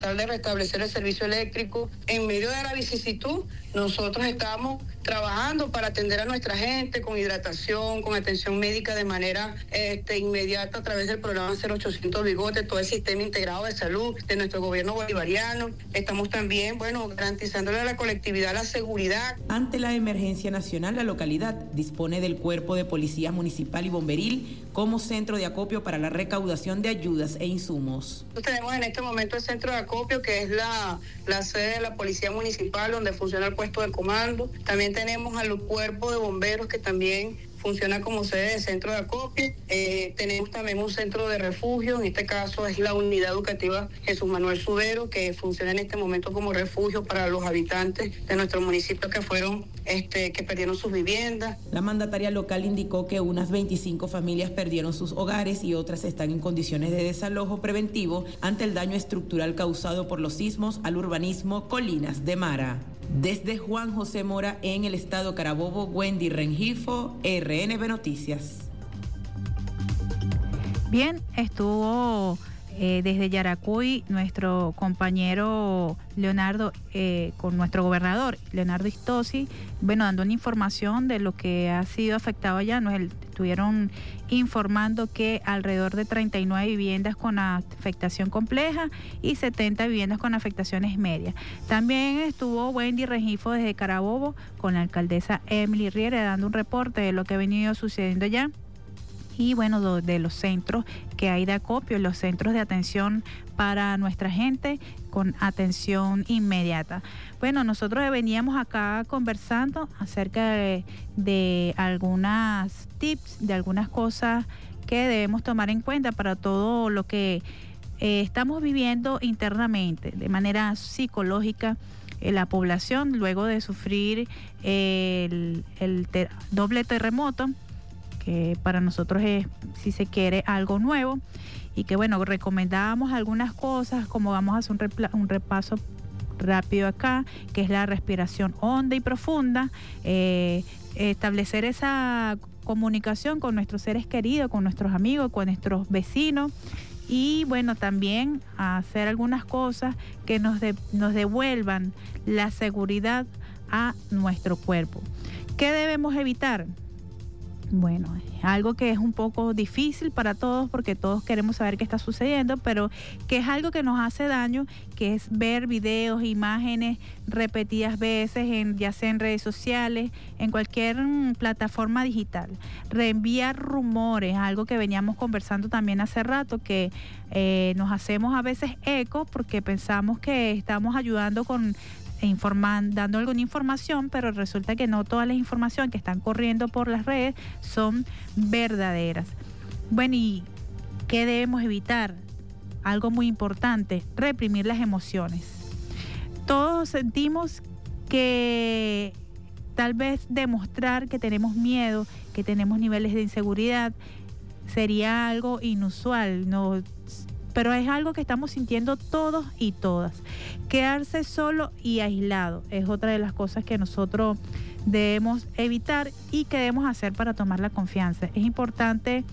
tratar de restablecer el servicio eléctrico. En medio de la vicisitud, nosotros estamos trabajando para atender a nuestra gente con hidratación, con atención médica de manera inmediata a través del programa 0800 Bigote, todo el sistema integrado de salud de nuestro gobierno bolivariano. Estamos también, garantizándole a la colectividad la seguridad. Ante la emergencia nacional, la localidad dispone del Cuerpo de Policía Municipal y Bomberil como centro de acopio para la recaudación de ayudas e insumos. Tenemos en este momento el centro de acopio, que es la sede de la Policía Municipal, donde funciona el puesto de comando. También tenemos al cuerpo de bomberos, que también funciona como sede de centro de acopio. Tenemos también un centro de refugio, en este caso es la unidad educativa Jesús Manuel Subero, que funciona en este momento como refugio para los habitantes de nuestro municipio que fueron, que perdieron sus viviendas. La mandataria local indicó que unas 25 familias perdieron sus hogares y otras están en condiciones de desalojo preventivo ante el daño estructural causado por los sismos al urbanismo Colinas de Mara. Desde Juan José Mora, en el estado Carabobo, Wendy Rengifo, RNB Noticias. Bien, estuvo desde Yaracuy nuestro compañero Leonardo, con nuestro gobernador Leonardo Istosi, dando una información de lo que ha sido afectado allá. Estuvieron informando que alrededor de 39 viviendas con afectación compleja y 70 viviendas con afectaciones medias. También estuvo Wendy Rengifo desde Carabobo con la alcaldesa Emily Riera dando un reporte de lo que ha venido sucediendo allá. Y de los centros que hay de acopio, los centros de atención para nuestra gente con atención inmediata. Nosotros veníamos acá conversando acerca de algunas tips, de algunas cosas que debemos tomar en cuenta para todo lo que estamos viviendo internamente, de manera psicológica. La población, luego de sufrir el doble terremoto, que para nosotros es, si se quiere, algo nuevo, y que recomendábamos algunas cosas, como vamos a hacer un repaso rápido acá, que es la respiración honda y profunda, establecer esa comunicación con nuestros seres queridos, con nuestros amigos, con nuestros vecinos, y también hacer algunas cosas que nos devuelvan la seguridad a nuestro cuerpo. ¿Qué debemos evitar? Algo que es un poco difícil para todos porque todos queremos saber qué está sucediendo, pero que es algo que nos hace daño, que es ver videos, imágenes repetidas veces, ya sea en redes sociales, en cualquier plataforma digital. Reenviar rumores, algo que veníamos conversando también hace rato, que nos hacemos a veces eco porque pensamos que estamos ayudando dando alguna información, pero resulta que no todas las informaciones que están corriendo por las redes son verdaderas. ¿Y qué debemos evitar? Algo muy importante, reprimir las emociones. Todos sentimos que tal vez demostrar que tenemos miedo, que tenemos niveles de inseguridad, sería algo inusual, pero es algo que estamos sintiendo todos y todas. Quedarse solo y aislado es otra de las cosas que nosotros debemos evitar y que debemos hacer para tomar la confianza. Es importante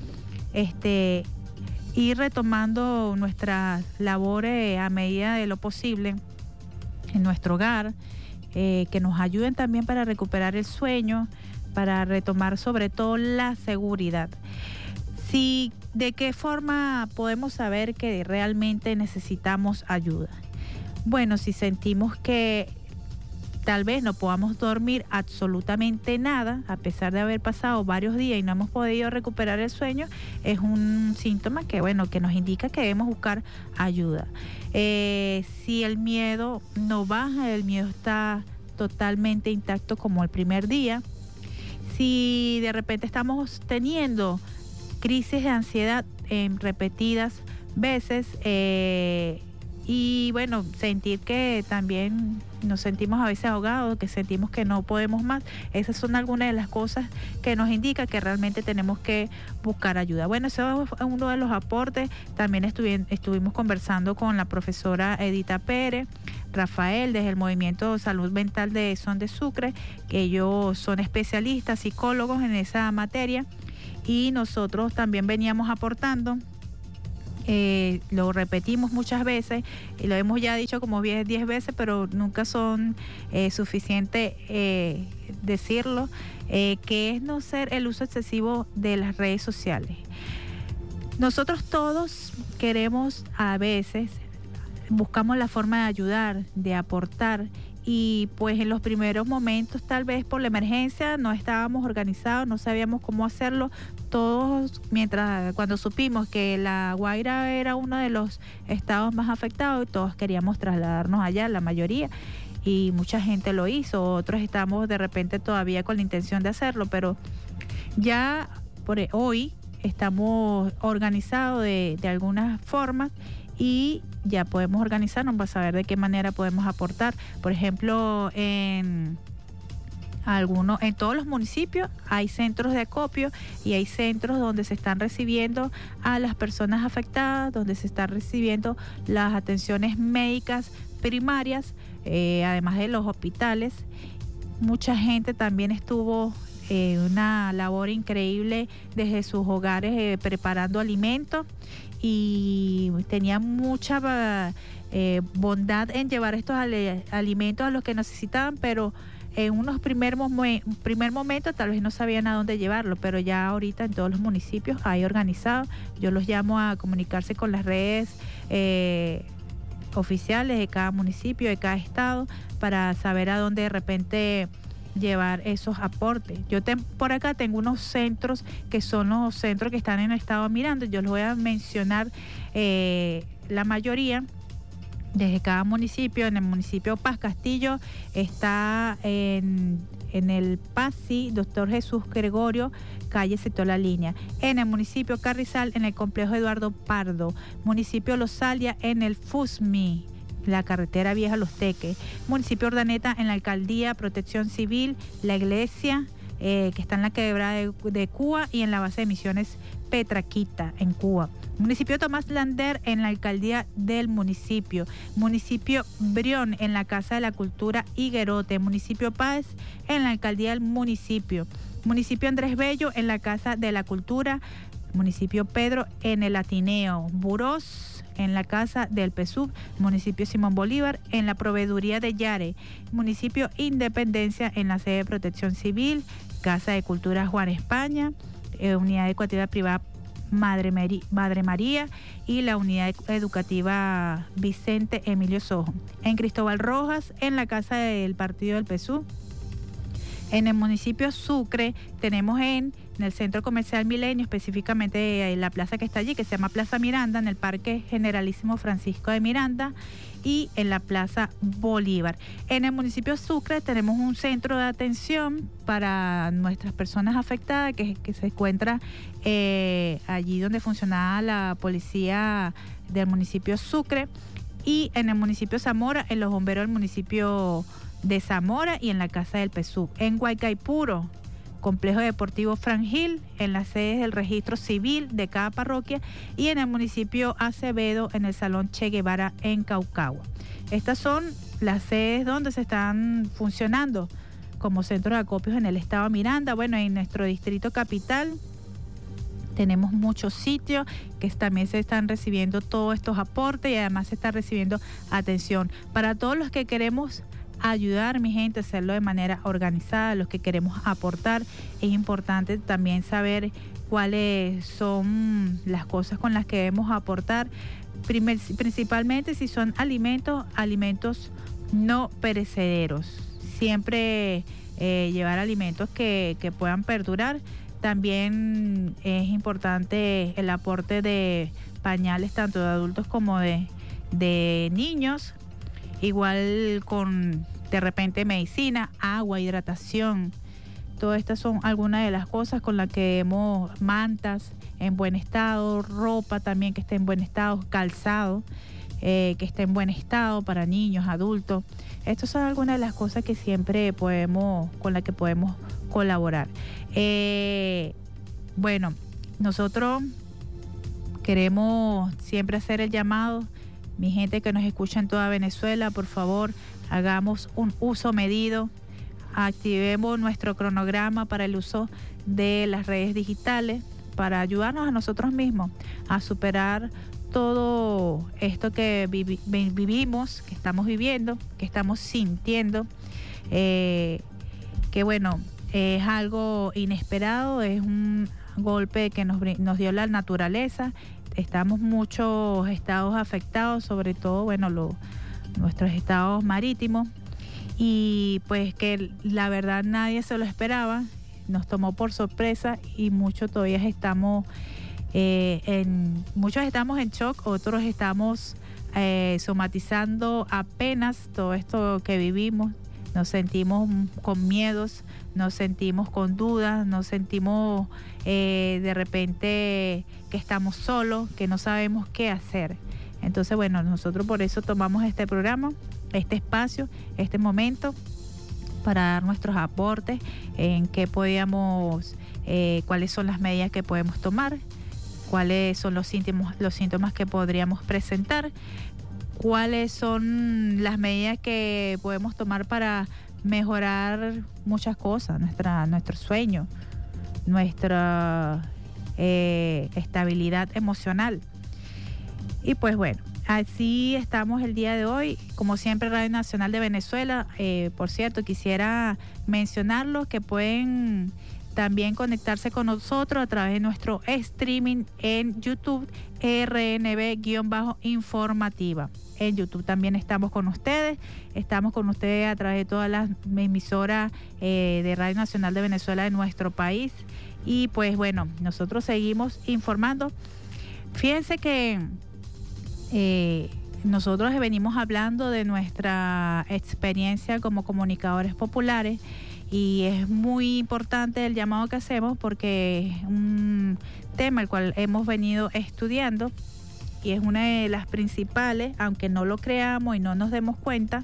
ir retomando nuestras labores a medida de lo posible en nuestro hogar, que nos ayuden también para recuperar el sueño, para retomar sobre todo la seguridad. ¿De qué forma podemos saber que realmente necesitamos ayuda? Si sentimos que tal vez no podamos dormir absolutamente nada, a pesar de haber pasado varios días y no hemos podido recuperar el sueño, es un síntoma que nos indica que debemos buscar ayuda. Si el miedo no baja, el miedo está totalmente intacto como el primer día, si de repente estamos teniendo crisis de ansiedad en repetidas veces, y sentir que también nos sentimos a veces ahogados, que sentimos que no podemos más, esas son algunas de las cosas que nos indica que realmente tenemos que buscar ayuda. Eso es uno de los aportes. También estuvimos conversando con la profesora Edita Pérez, Rafael, desde el Movimiento Salud Mental de Son de Sucre, que ellos son especialistas, psicólogos en esa materia, y nosotros también veníamos aportando lo repetimos muchas veces y lo hemos ya dicho como 10 veces, pero nunca son suficiente decirlo, que es no ser el uso excesivo de las redes sociales. Nosotros todos queremos, a veces, buscamos la forma de ayudar, de aportar, y pues en los primeros momentos, tal vez por la emergencia, no estábamos organizados, no sabíamos cómo hacerlo. Todos, cuando supimos que La Guaira era uno de los estados más afectados, todos queríamos trasladarnos allá, la mayoría, y mucha gente lo hizo. Otros estamos de repente todavía con la intención de hacerlo, pero ya por hoy estamos organizados de algunas formas y ya podemos organizarnos para saber de qué manera podemos aportar. Por ejemplo, en todos los municipios hay centros de acopio y hay centros donde se están recibiendo a las personas afectadas, donde se están recibiendo las atenciones médicas primarias, además de los hospitales. Mucha gente también estuvo una labor increíble desde sus hogares preparando alimentos, y tenía mucha bondad en llevar estos alimentos a los que necesitaban, pero en unos primer momento tal vez no sabían a dónde llevarlo, pero ya ahorita en todos los municipios hay organizado. Yo los llamo a comunicarse con las redes oficiales de cada municipio, de cada estado, para saber a dónde de repente llevar esos aportes. Yo por acá tengo unos centros que son los centros que están en el estado Miranda. Yo les voy a mencionar la mayoría desde cada municipio. En el municipio Paz Castillo está en el Pasi, Doctor Jesús Gregorio, calle Sector La Línea. En el municipio Carrizal, en el complejo Eduardo Pardo. Municipio Losalia, en el Fusmi, la carretera vieja Los Teques. Municipio Urdaneta, en la alcaldía Protección Civil, la iglesia que está en la quebrada de Cuba, y en la base de misiones Petraquita en Cuba. Municipio Tomás Lander, en la alcaldía del municipio. Municipio Brión, en la Casa de la Cultura Higuerote. Municipio Páez, en la alcaldía del municipio. Municipio Andrés Bello, en la Casa de la Cultura. Municipio Pedro, en el Ateneo. Burós, en la Casa del PSUV. Municipio Simón Bolívar, en la Proveeduría de Yare. Municipio Independencia, en la sede de Protección Civil. Casa de Cultura Juan España. Unidad Educativa Privada Madre María, y la Unidad Educativa Vicente Emilio Sojo. En Cristóbal Rojas, en la Casa del Partido del PSUV. En el municipio Sucre tenemos en el Centro Comercial Milenio, específicamente en la plaza que está allí, que se llama Plaza Miranda, en el Parque Generalísimo Francisco de Miranda, y en la Plaza Bolívar. En el municipio Sucre tenemos un centro de atención para nuestras personas afectadas que se encuentra allí donde funcionaba la policía del municipio Sucre, y en el municipio Zamora, en los bomberos del municipio de Zamora, y en la Casa del PSUV. En Guaycaipuro, Complejo Deportivo Frangil, en las sedes del registro civil de cada parroquia, y en el municipio Acevedo, en el Salón Che Guevara en Caucagua. Estas son las sedes donde se están funcionando como centros de acopios en el estado Miranda. Bueno, en nuestro distrito capital tenemos muchos sitios que también se están recibiendo todos estos aportes, y además se está recibiendo atención para todos los que queremos ayudar, mi gente, hacerlo de manera organizada. Los que queremos aportar, es importante también saber cuáles son las cosas con las que debemos aportar, principalmente si son alimentos no perecederos. Siempre llevar alimentos que puedan perdurar. También es importante el aporte de pañales, tanto de adultos como de niños. Igual con de repente medicina, agua, hidratación. Todas estas son algunas de las cosas con las que hemos, mantas en buen estado, ropa también que esté en buen estado, calzado que esté en buen estado para niños, adultos. Estas son algunas de las cosas que siempre con las que podemos colaborar. Bueno, nosotros queremos siempre hacer el llamado. Mi gente que nos escucha en toda Venezuela, por favor, hagamos un uso medido, activemos nuestro cronograma para el uso de las redes digitales, para ayudarnos a nosotros mismos a superar todo esto que vivimos, que estamos viviendo, que estamos sintiendo, que bueno, es algo inesperado, es un golpe que nos dio la naturaleza. Estamos muchos estados afectados, sobre todo, bueno, nuestros estados marítimos, y pues que la verdad nadie se lo esperaba, nos tomó por sorpresa y muchos todavía estamos muchos estamos en shock, otros estamos somatizando apenas todo esto que vivimos. Nos sentimos con miedos, nos sentimos con dudas, nos sentimos de repente que estamos solos, que no sabemos qué hacer. Entonces, bueno, nosotros por eso tomamos este programa, este espacio, este momento para dar nuestros aportes en qué podíamos, cuáles son las medidas que podemos tomar, cuáles son los síntomas que podríamos presentar, cuáles son las medidas que podemos tomar para mejorar muchas cosas, nuestro sueño, nuestra estabilidad emocional. Y pues bueno, así estamos el día de hoy. Como siempre, Radio Nacional de Venezuela. Por cierto, quisiera mencionarlos que pueden también conectarse con nosotros a través de nuestro streaming en YouTube, RNB-informativa. En YouTube también estamos con ustedes a través de todas las emisoras de Radio Nacional de Venezuela de nuestro país. Y pues bueno, nosotros seguimos informando. Fíjense que nosotros venimos hablando de nuestra experiencia como comunicadores populares, y es muy importante el llamado que hacemos porque es un tema el cual hemos venido estudiando y es una de las principales, aunque no lo creamos y no nos demos cuenta.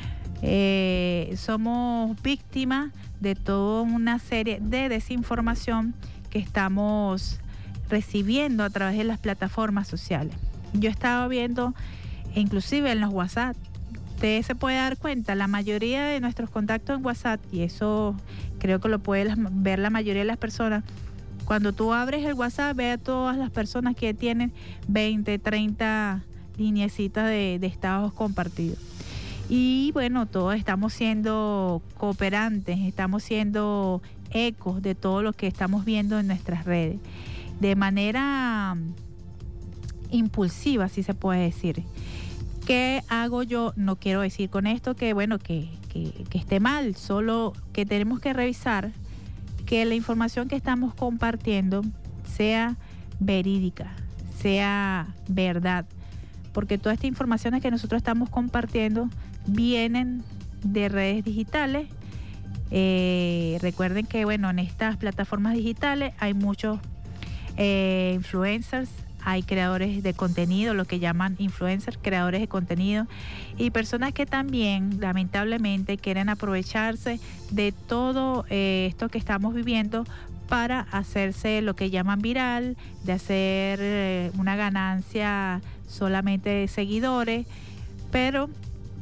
Somos víctimas de toda una serie de desinformación que estamos recibiendo a través de las plataformas sociales. Yo he estado viendo, inclusive en los WhatsApp, usted se puede dar cuenta, la mayoría de nuestros contactos en WhatsApp, y eso creo que lo puede ver la mayoría de las personas, cuando tú abres el WhatsApp, ve a todas las personas que tienen 20, 30 lineecitas de estados compartidos. Y bueno, todos estamos siendo cooperantes, estamos siendo ecos de todo lo que estamos viendo en nuestras redes, de manera impulsiva, si se puede decir. ¿Qué hago yo? No quiero decir con esto que bueno, que esté mal, solo que tenemos que revisar que la información que estamos compartiendo sea verídica, sea verdad, porque todas estas informaciones que nosotros estamos compartiendo vienen de redes digitales. Recuerden que bueno, en estas plataformas digitales hay muchos influencers, hay creadores de contenido, lo que llaman influencers, creadores de contenido, y personas que también lamentablemente quieren aprovecharse de todo esto que estamos viviendo para hacerse lo que llaman viral, de hacer una ganancia solamente de seguidores. Pero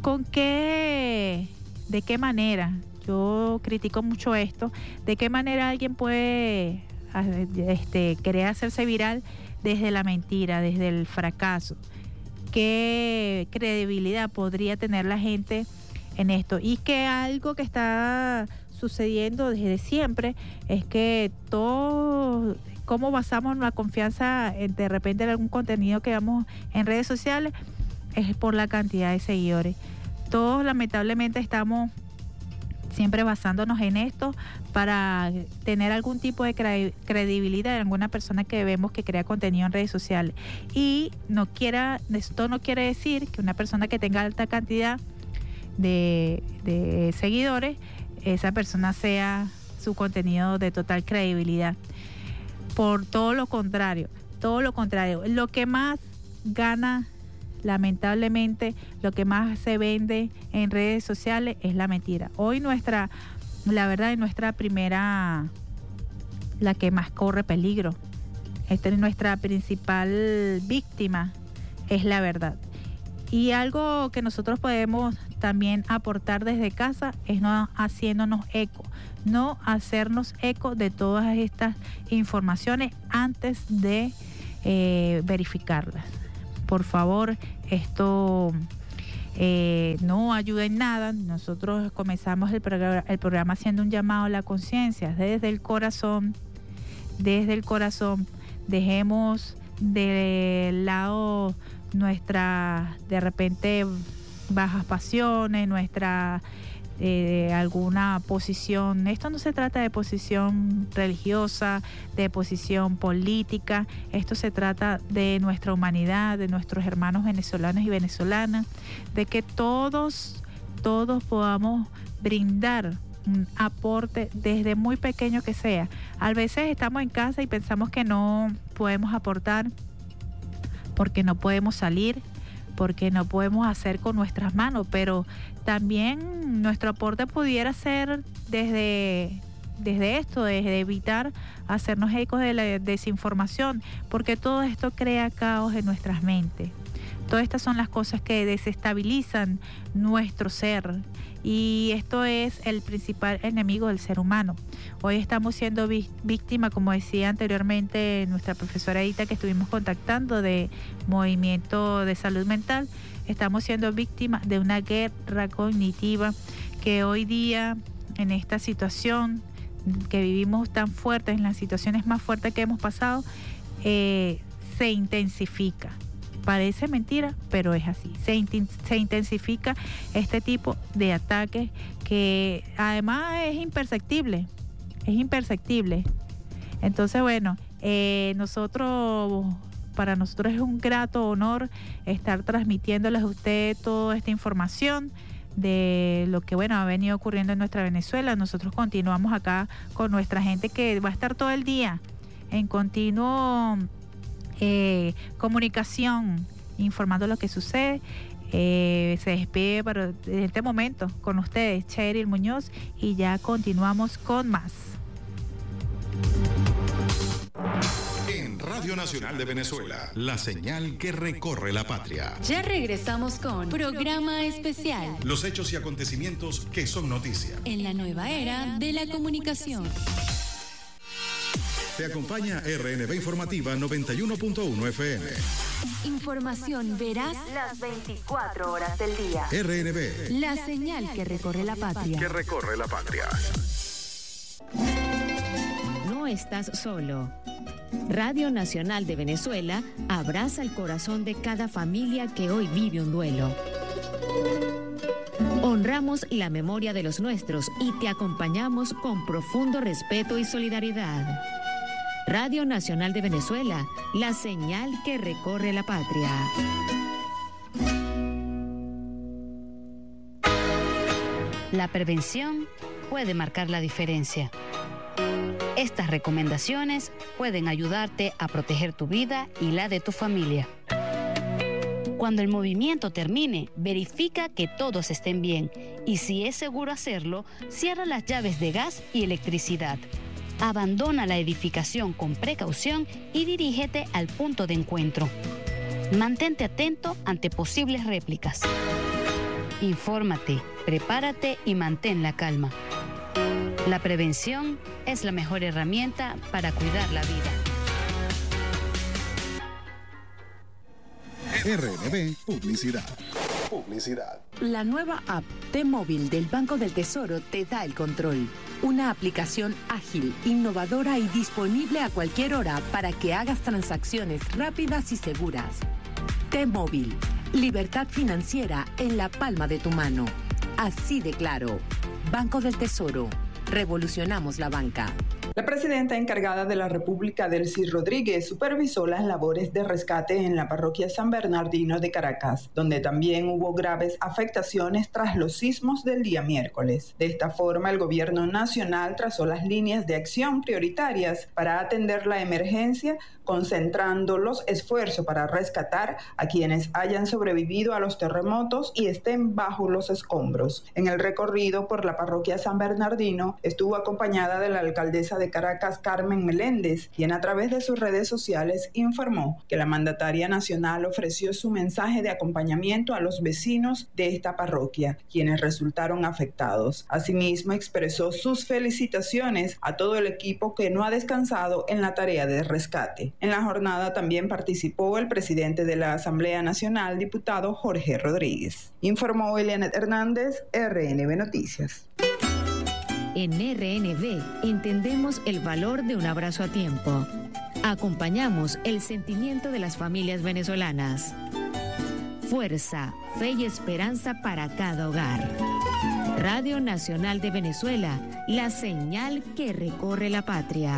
¿de qué manera? Yo critico mucho esto. ¿De qué manera alguien puede querer hacerse viral desde la mentira, desde el fracaso? ¿Qué credibilidad podría tener la gente en esto? Y que algo que está sucediendo desde siempre es que todo, cómo basamos la confianza de repente en algún contenido que vemos en redes sociales, es por la cantidad de seguidores. Todos lamentablemente estamos siempre basándonos en esto para tener algún tipo de credibilidad en alguna persona que vemos que crea contenido en redes sociales. Y esto no quiere decir que una persona que tenga alta cantidad de seguidores, esa persona sea su contenido de total credibilidad. Por todo lo contrario. Lo que más gana, lamentablemente, lo que más se vende en redes sociales es la mentira. Hoy nuestra primera, la que más corre peligro, nuestra principal víctima es la verdad. Y algo que nosotros podemos también aportar desde casa es no hacernos eco de todas estas informaciones antes de verificarlas. Por favor, esto no ayuda en nada. Nosotros comenzamos el programa haciendo un llamado a la conciencia desde el corazón. Dejemos de lado nuestras, de repente, bajas pasiones, nuestra alguna posición. Esto no se trata de posición religiosa, de posición política. Esto se trata de nuestra humanidad, de nuestros hermanos venezolanos y venezolanas, de que todos podamos brindar un aporte desde muy pequeño que sea. A veces estamos en casa y pensamos que no podemos aportar porque no podemos salir, porque no podemos hacer con nuestras manos, pero también nuestro aporte pudiera ser desde esto, desde evitar hacernos ecos de la desinformación, porque todo esto crea caos en nuestras mentes. Todas estas son las cosas que desestabilizan nuestro ser, y esto es el principal enemigo del ser humano. Hoy estamos siendo víctimas, como decía anteriormente nuestra profesora Edita, que estuvimos contactando, de Movimiento de Salud Mental. Estamos siendo víctimas de una guerra cognitiva que hoy día, en esta situación que vivimos tan fuerte, en las situaciones más fuertes que hemos pasado, se intensifica. Parece mentira, pero es así. Se intensifica este tipo de ataques que además es imperceptible. Entonces, bueno, para nosotros es un grato honor estar transmitiéndoles a ustedes toda esta información de lo que, bueno, ha venido ocurriendo en nuestra Venezuela. Nosotros continuamos acá con nuestra gente que va a estar todo el día en continuo comunicación, informando lo que sucede. Se despide en este momento con ustedes Cheryl Muñoz, y ya continuamos con más. En Radio Nacional de Venezuela, la señal que recorre la patria. Ya regresamos con Programa Especial. Los hechos y acontecimientos que son noticia en la nueva era de la comunicación. Te acompaña RNB Informativa 91.1 FM. Información veraz las 24 horas del día. RNB, la señal que recorre la patria. No estás solo. Radio Nacional de Venezuela abraza el corazón de cada familia que hoy vive un duelo. Honramos la memoria de los nuestros y te acompañamos con profundo respeto y solidaridad. Radio Nacional de Venezuela, la señal que recorre la patria. La prevención puede marcar la diferencia. Estas recomendaciones pueden ayudarte a proteger tu vida y la de tu familia. Cuando el movimiento termine, verifica que todos estén bien y, si es seguro hacerlo, cierra las llaves de gas y electricidad. Abandona la edificación con precaución y dirígete al punto de encuentro. Mantente atento ante posibles réplicas. Infórmate, prepárate y mantén la calma. La prevención es la mejor herramienta para cuidar la vida. RNB Publicidad. La nueva app T-Móvil del Banco del Tesoro te da el control. Una aplicación ágil, innovadora y disponible a cualquier hora para que hagas transacciones rápidas y seguras. T-Móvil, libertad financiera en la palma de tu mano. Así de claro. Banco del Tesoro. Revolucionamos la banca. La presidenta encargada de la República, Delcy Rodríguez, supervisó las labores de rescate en la parroquia San Bernardino de Caracas, donde también hubo graves afectaciones tras los sismos del día miércoles. De esta forma, el gobierno nacional trazó las líneas de acción prioritarias para atender la emergencia, concentrando los esfuerzos para rescatar a quienes hayan sobrevivido a los terremotos y estén bajo los escombros. En el recorrido por la parroquia San Bernardino, estuvo acompañada de la alcaldesa alcaldesa de Caracas, Carmen Meléndez, quien a través de sus redes sociales informó que la mandataria nacional ofreció su mensaje de acompañamiento a los vecinos de esta parroquia, quienes resultaron afectados. Asimismo, expresó sus felicitaciones a todo el equipo que no ha descansado en la tarea de rescate. En la jornada también participó el presidente de la Asamblea Nacional, diputado Jorge Rodríguez. Informó Elianet Hernández, RNB Noticias. En RNB entendemos el valor de un abrazo a tiempo. Acompañamos el sentimiento de las familias venezolanas. Fuerza, fe y esperanza para cada hogar. Radio Nacional de Venezuela, la señal que recorre la patria.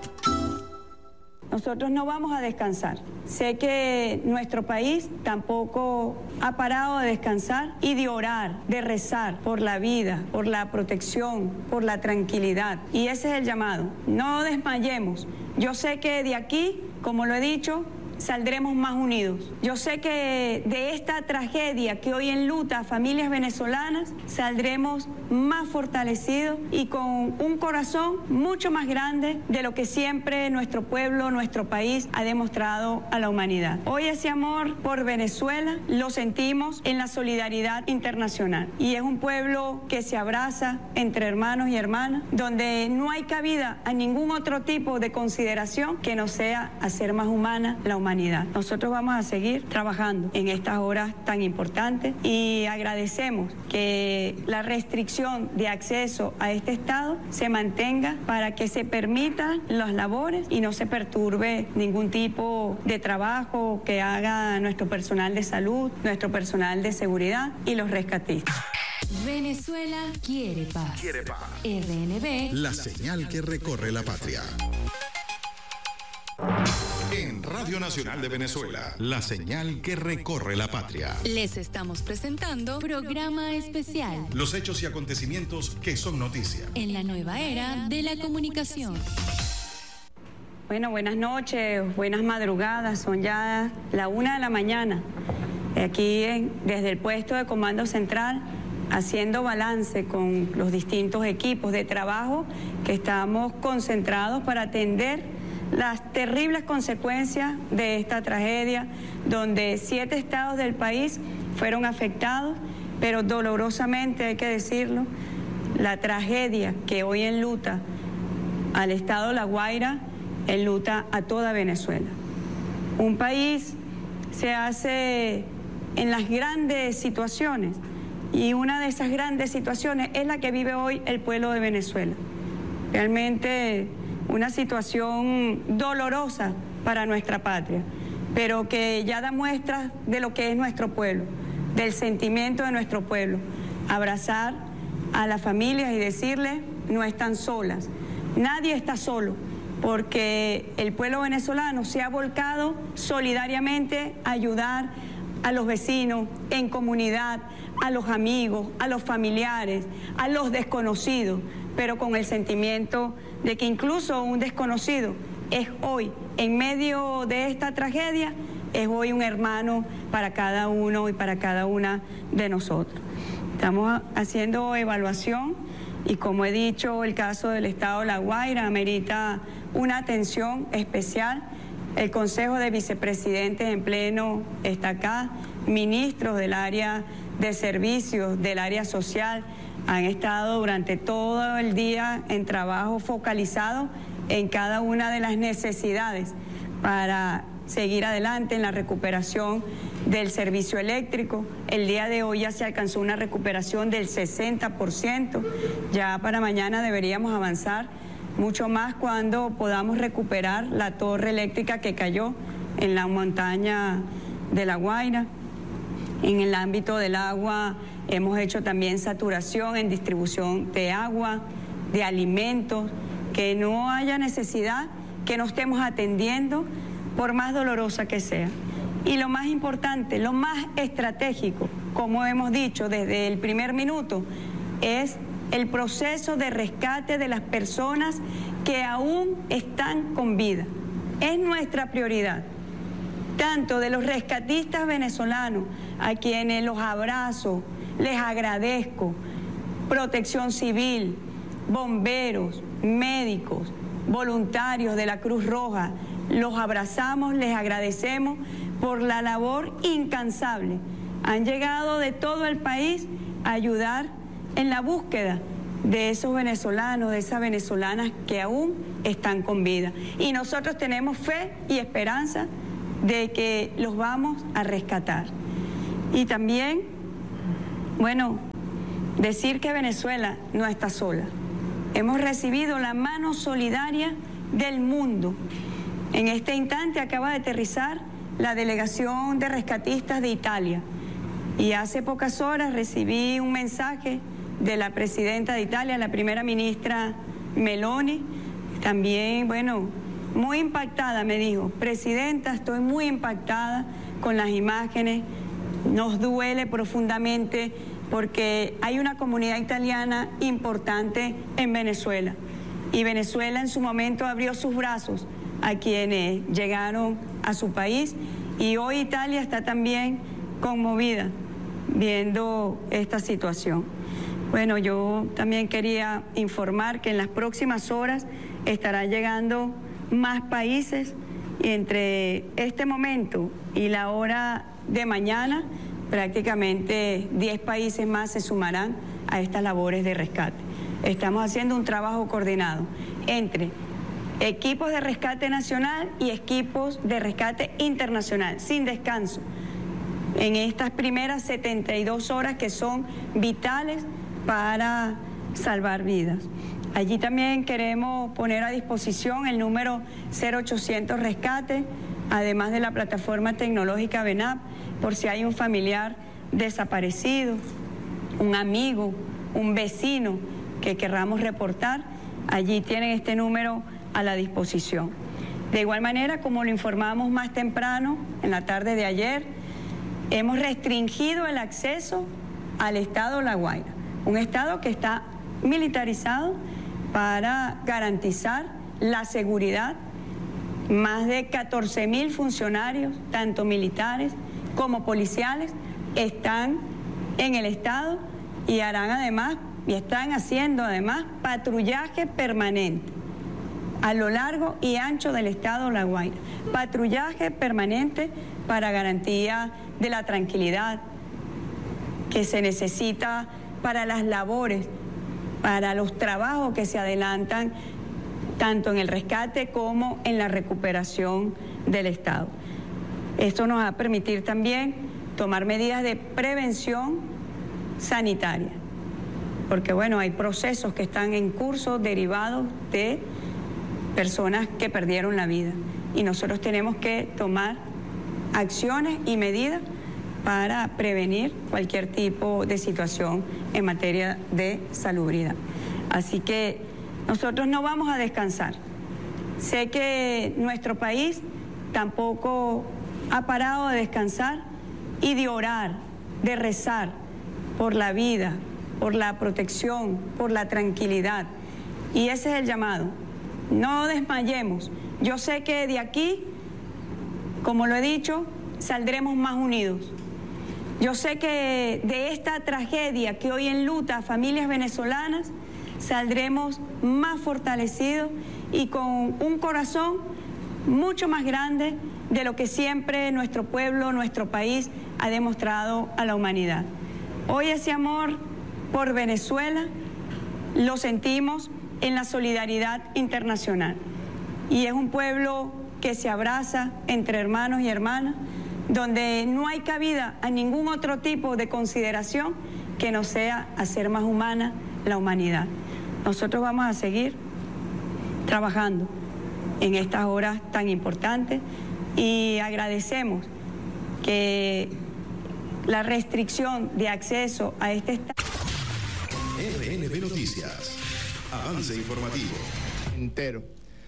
Nosotros no vamos a descansar. Sé que nuestro país tampoco ha parado de descansar y de orar, de rezar por la vida, por la protección, por la tranquilidad. Y ese es el llamado. No desmayemos. Yo sé que de aquí, como lo he dicho, saldremos más unidos. Yo sé que de esta tragedia que hoy enluta a familias venezolanas, saldremos más fortalecidos y con un corazón mucho más grande de lo que siempre nuestro pueblo, nuestro país ha demostrado a la humanidad. Hoy ese amor por Venezuela lo sentimos en la solidaridad internacional y es un pueblo que se abraza entre hermanos y hermanas, donde no hay cabida a ningún otro tipo de consideración que no sea hacer más humana la humanidad. Nosotros vamos a seguir trabajando en estas horas tan importantes y agradecemos que la restricción de acceso a este estado se mantenga para que se permitan las labores y no se perturbe ningún tipo de trabajo que haga nuestro personal de salud, nuestro personal de seguridad y los rescatistas. Venezuela quiere paz. Quiere paz. RNB, la señal que recorre la patria. En Radio Nacional de Venezuela, la señal que recorre la patria. Les estamos presentando programa especial. Los hechos y acontecimientos que son noticia. En la nueva era de la comunicación. Bueno, buenas noches, buenas madrugadas. Son ya la 1 de la mañana. Aquí desde el puesto de Comando Central, haciendo balance con los distintos equipos de trabajo que estamos concentrados para atender las terribles consecuencias de esta tragedia, donde 7 estados del país fueron afectados, pero dolorosamente hay que decirlo, la tragedia que hoy enluta al estado La Guaira, enluta a toda Venezuela. Un país se hace en las grandes situaciones y una de esas grandes situaciones es la que vive hoy el pueblo de Venezuela. Realmente una situación dolorosa para nuestra patria, pero que ya da muestras de lo que es nuestro pueblo, del sentimiento de nuestro pueblo. Abrazar a las familias y decirles, no están solas, nadie está solo, porque el pueblo venezolano se ha volcado solidariamente a ayudar a los vecinos, en comunidad, a los amigos, a los familiares, a los desconocidos, pero con el sentimiento de que incluso un desconocido es hoy, en medio de esta tragedia, es hoy un hermano para cada uno y para cada una de nosotros. Estamos haciendo evaluación y, como he dicho, el caso del estado La Guaira amerita una atención especial. El Consejo de Vicepresidentes en pleno está acá, ministros del área de servicios, del área social, han estado durante todo el día en trabajo focalizado en cada una de las necesidades para seguir adelante en la recuperación del servicio eléctrico. El día de hoy ya se alcanzó una recuperación del 60%. Ya para mañana deberíamos avanzar mucho más cuando podamos recuperar la torre eléctrica que cayó en la montaña de La Guaira. En el ámbito del agua hemos hecho también saturación en distribución de agua, de alimentos, que no haya necesidad que no estemos atendiendo por más dolorosa que sea. Y lo más importante, lo más estratégico, como hemos dicho desde el primer minuto, es el proceso de rescate de las personas que aún están con vida. Es nuestra prioridad, tanto de los rescatistas venezolanos, a quienes los abrazo, les agradezco, Protección Civil, bomberos, médicos, voluntarios de la Cruz Roja. Los abrazamos, les agradecemos por la labor incansable. Han llegado de todo el país a ayudar en la búsqueda de esos venezolanos, de esas venezolanas que aún están con vida. Y nosotros tenemos fe y esperanza de que los vamos a rescatar. Y también, bueno, decir que Venezuela no está sola. Hemos recibido la mano solidaria del mundo. En este instante acaba de aterrizar la delegación de rescatistas de Italia. Y hace pocas horas recibí un mensaje de la presidenta de Italia, la primera ministra Meloni. También, bueno, muy impactada, me dijo: presidenta, estoy muy impactada con las imágenes, nos duele profundamente porque hay una comunidad italiana importante en Venezuela y Venezuela en su momento abrió sus brazos a quienes llegaron a su país y hoy Italia está también conmovida viendo esta situación. Bueno, yo también quería informar que en las próximas horas estarán llegando más países y entre este momento y la hora de mañana prácticamente 10 países más se sumarán a estas labores de rescate. Estamos haciendo un trabajo coordinado entre equipos de rescate nacional y equipos de rescate internacional, sin descanso, en estas primeras 72 horas que son vitales para salvar vidas. Allí también queremos poner a disposición el número 0800 Rescate, además de la plataforma tecnológica VENAP, por si hay un familiar desaparecido, un amigo, un vecino que querramos reportar, allí tienen este número a la disposición. De igual manera, como lo informamos más temprano, en la tarde de ayer, hemos restringido el acceso al estado La Guaira, un estado que está militarizado para garantizar la seguridad. Más de 14.000 funcionarios, tanto militares como policiales, están en el estado y harán además, y están haciendo además, patrullaje permanente a lo largo y ancho del estado La Guaira. Patrullaje permanente para garantía de la tranquilidad que se necesita para las labores, para los trabajos que se adelantan tanto en el rescate como en la recuperación del Estado. Esto nos va a permitir también tomar medidas de prevención sanitaria, porque bueno, hay procesos que están en curso derivados de personas que perdieron la vida y nosotros tenemos que tomar acciones y medidas para prevenir cualquier tipo de situación en materia de salubridad. Así que nosotros no vamos a descansar. Sé que nuestro país tampoco ha parado de descansar y de orar, de rezar por la vida, por la protección, por la tranquilidad. Y ese es el llamado. No desmayemos. Yo sé que de aquí, como lo he dicho, saldremos más unidos. Yo sé que de esta tragedia que hoy enluta a familias venezolanas, saldremos más fortalecidos y con un corazón mucho más grande de lo que siempre nuestro pueblo, nuestro país ha demostrado a la humanidad. Hoy ese amor por Venezuela lo sentimos en la solidaridad internacional y es un pueblo que se abraza entre hermanos y hermanas, donde no hay cabida a ningún otro tipo de consideración que no sea hacer más humana la humanidad. Nosotros vamos a seguir trabajando en estas horas tan importantes y agradecemos que la restricción de acceso a este estado. RNB Noticias, avance informativo. Entero,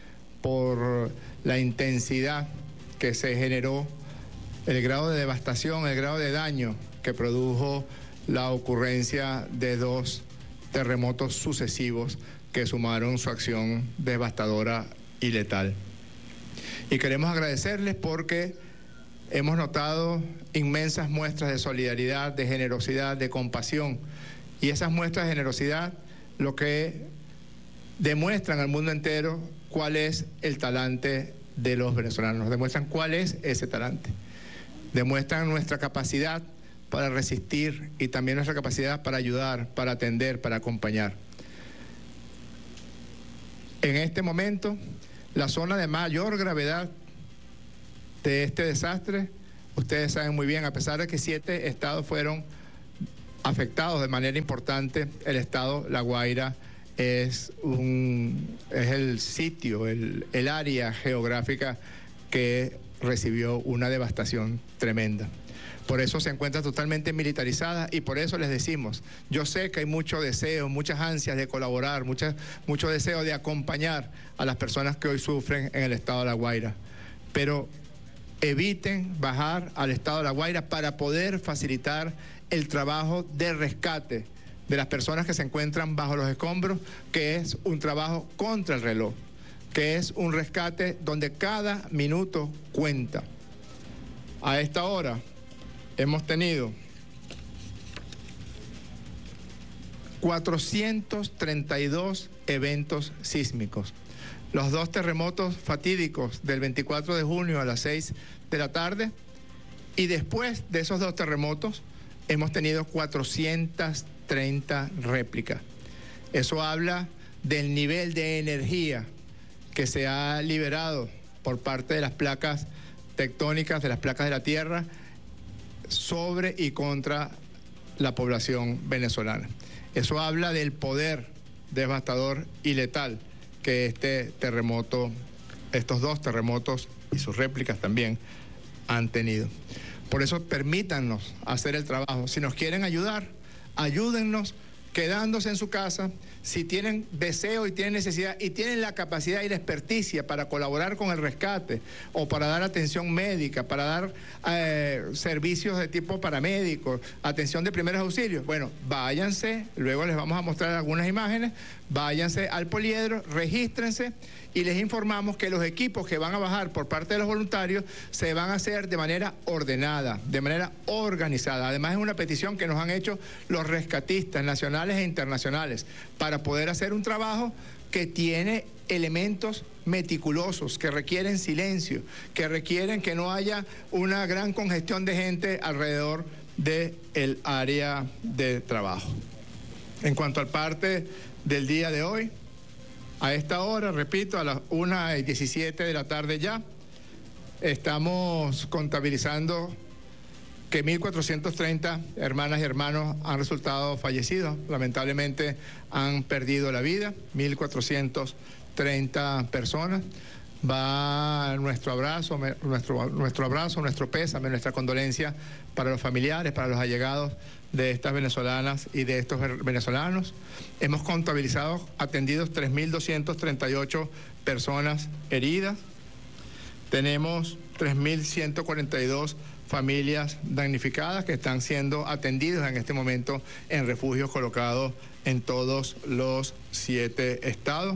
por la intensidad que se generó, el grado de devastación, el grado de daño que produjo la ocurrencia de 2 terremotos sucesivos que sumaron su acción devastadora y letal. Y queremos agradecerles porque hemos notado inmensas muestras de solidaridad, de generosidad, de compasión. Y esas muestras de generosidad lo que demuestran al mundo entero cuál es el talante de los venezolanos, nos demuestran cuál es ese talante, demuestran nuestra capacidad para resistir y también nuestra capacidad para ayudar, para atender, para acompañar. En este momento, la zona de mayor gravedad de este desastre, ustedes saben muy bien, a pesar de que 7 estados fueron afectados de manera importante, el estado La Guaira es el sitio, el área geográfica que recibió una devastación tremenda. Por eso se encuentra totalmente militarizada y por eso les decimos, yo sé que hay mucho deseo, muchas ansias de colaborar, mucho deseo de acompañar a las personas que hoy sufren en el estado de La Guaira, pero eviten bajar al estado de La Guaira para poder facilitar el trabajo de rescate de las personas que se encuentran bajo los escombros, que es un trabajo contra el reloj, que es un rescate donde cada minuto cuenta. A esta hora hemos tenido 432 eventos sísmicos. Los 2 terremotos fatídicos del 24 de junio a las 6 de la tarde y después de esos 2 terremotos hemos tenido 430 réplicas. Eso habla del nivel de energía que se ha liberado por parte de las placas tectónicas, de las placas de la Tierra, sobre y contra la población venezolana. Eso habla del poder devastador y letal que este terremoto, estos 2 terremotos y sus réplicas también han tenido. Por eso permítannos hacer el trabajo. Si nos quieren ayudar, ayúdennos quedándose en su casa. Si tienen deseo y tienen necesidad y tienen la capacidad y la experticia para colaborar con el rescate o para dar atención médica, para dar servicios de tipo paramédico, atención de primeros auxilios, bueno, váyanse, luego les vamos a mostrar algunas imágenes, váyanse al poliedro, regístrense y les informamos que los equipos que van a bajar por parte de los voluntarios se van a hacer de manera ordenada, de manera organizada. Además es una petición que nos han hecho los rescatistas nacionales e internacionales para poder hacer un trabajo que tiene elementos meticulosos, que requieren silencio, que requieren que no haya una gran congestión de gente alrededor del área de trabajo. En cuanto al parte del día de hoy, a esta hora, repito, a las 1:17 de la tarde ya, estamos contabilizando que 1.430 hermanas y hermanos han resultado fallecidos. Lamentablemente han perdido la vida, 1.430 personas. Va nuestro abrazo, nuestro pésame, nuestra condolencia para los familiares, para los allegados de estas venezolanas y de estos venezolanos. Hemos contabilizado, atendidos 3.238 personas heridas. Tenemos 3.142 familias damnificadas que están siendo atendidas en este momento en refugios colocados en todos los 7 estados.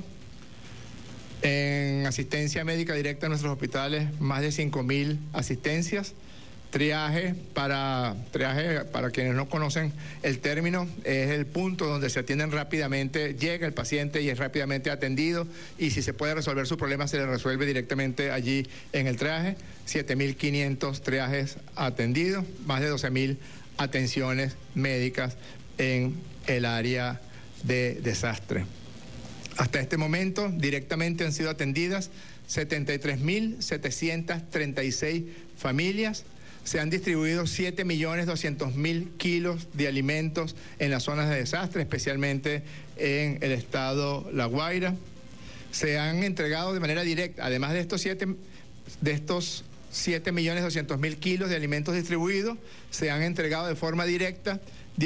En asistencia médica directa en nuestros hospitales, más de 5.000 asistencias. Triaje, para quienes no conocen el término, es el punto donde se atienden rápidamente, llega el paciente y es rápidamente atendido, y si se puede resolver su problema se le resuelve directamente allí en el triaje. 7.500 triajes atendidos, más de 12.000 atenciones médicas en el área de desastre. Hasta este momento directamente han sido atendidas 73.736 familias. Se han distribuido 7.200.000 kilos de alimentos en las zonas de desastre, especialmente en el estado La Guaira. Se han entregado de manera directa, además de estos 7.200.000 kilos de alimentos distribuidos, se han entregado de forma directa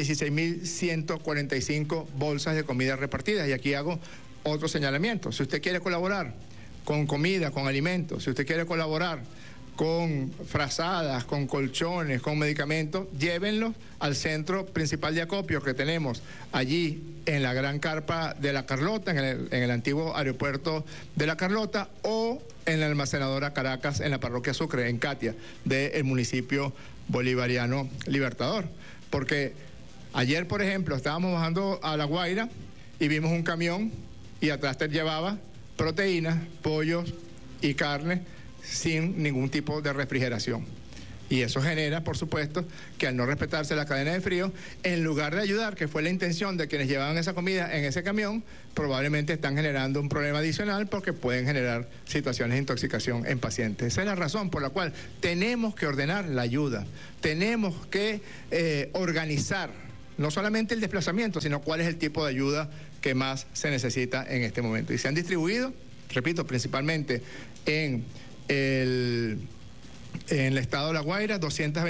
16.145 bolsas de comida repartidas. Y aquí hago otro señalamiento. Si usted quiere colaborar con comida, con alimentos, si usted quiere colaborar con frazadas, con colchones, con medicamentos, llévenlos al centro principal de acopio que tenemos allí en la gran carpa de La Carlota, en el antiguo aeropuerto de La Carlota, o en la almacenadora Caracas, en la parroquia Sucre, en Catia, del municipio bolivariano Libertador. Porque ayer, por ejemplo, estábamos bajando a La Guaira y vimos un camión y atrás te llevaba proteínas, pollos y carne sin ningún tipo de refrigeración. Y eso genera, por supuesto, que al no respetarse la cadena de frío, en lugar de ayudar, que fue la intención de quienes llevaban esa comida en ese camión, probablemente están generando un problema adicional porque pueden generar situaciones de intoxicación en pacientes. Esa es la razón por la cual tenemos que ordenar la ayuda, tenemos que organizar no solamente el desplazamiento, sino cuál es el tipo de ayuda que más se necesita en este momento. Y se han distribuido, repito, principalmente en el estado de La Guaira,